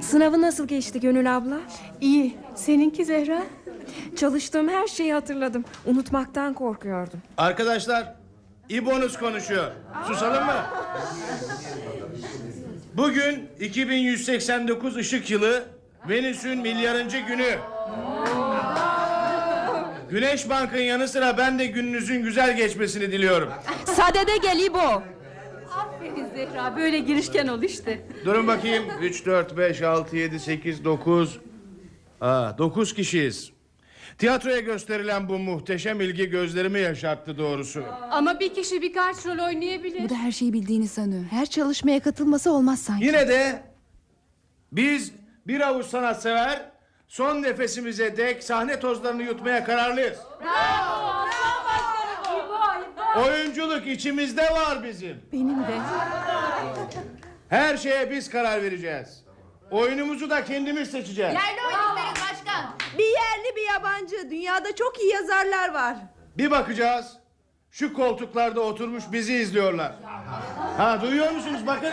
Sınavı nasıl geçti Gönül abla? İyi. Seninki Zehra? Çalıştığım her şeyi hatırladım. Unutmaktan korkuyordum. Arkadaşlar, İBO'nuz konuşuyor. Susalım mı? Bugün 2189 ışık yılı, Venüs'ün milyarıncı günü. Güneş Bank'ın yanı sıra ben de gününüzün güzel geçmesini diliyorum. Sadede gel İbo. Aferin Zehra. Böyle girişken ol işte. Durun bakayım. 3, 4, 5, 6, 7, 8, 9. 9 kişiyiz. Tiyatroya gösterilen bu muhteşem ilgi gözlerimi yaşarttı doğrusu. Ama bir kişi birkaç rol oynayabilir. Bu da her şeyi bildiğini sanıyor. Her çalışmaya katılması olmaz sanki. Yine de biz bir avuç sanatsever son nefesimize dek sahne tozlarını yutmaya kararlıyız. Oyunculuk içimizde var bizim. Benim de. Her şeye biz karar vereceğiz. Oyunumuzu da kendimiz seçeceğiz. Yerli oyun isteriz başkan. Bir yerli bir yabancı. Dünyada çok iyi yazarlar var. Bir bakacağız. Şu koltuklarda oturmuş bizi izliyorlar. Duyuyor musunuz bakın.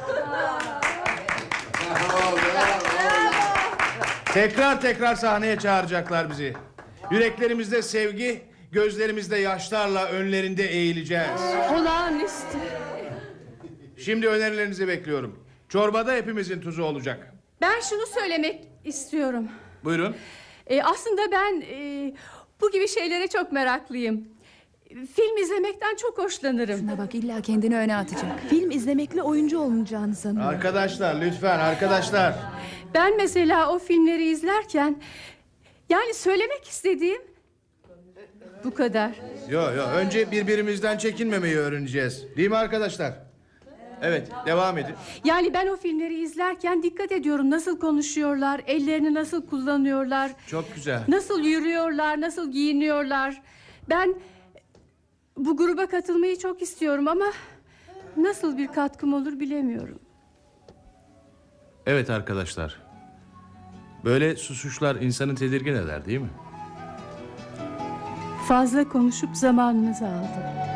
Tekrar sahneye çağıracaklar bizi. Yüreklerimizde sevgi, gözlerimizde yaşlarla önlerinde eğileceğiz. Olağanüstü. Şimdi önerilerinizi bekliyorum. Çorbada hepimizin tuzu olacak. Ben şunu söylemek istiyorum. Buyurun. Aslında ben bu gibi şeylere çok meraklıyım. Film izlemekten çok hoşlanırım. Şuna bak, illa kendini öne atacak. Film izlemekle oyuncu olunacağını sanıyor. Arkadaşlar lütfen arkadaşlar. Ben mesela o filmleri izlerken, yani söylemek istediğim bu kadar. Yo önce birbirimizden çekinmemeyi öğreneceğiz. Değil mi arkadaşlar? Evet, devam edin. Yani ben o filmleri izlerken dikkat ediyorum, nasıl konuşuyorlar, ellerini nasıl kullanıyorlar. Çok güzel. Nasıl yürüyorlar, nasıl giyiniyorlar. Ben bu gruba katılmayı çok istiyorum ama nasıl bir katkım olur bilemiyorum. Evet arkadaşlar. Böyle susuşlar insanı tedirgin eder değil mi? Fazla konuşup zamanınızı aldım.